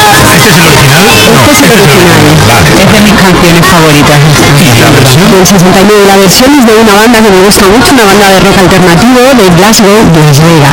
¿Este es el original? No, Este es el original. Vale. Es de mis canciones favoritas. ¿Y la versión? Del 69. La versión es de una banda que me gusta mucho, una banda de rock alternativo de Glasgow, de Las Vegas.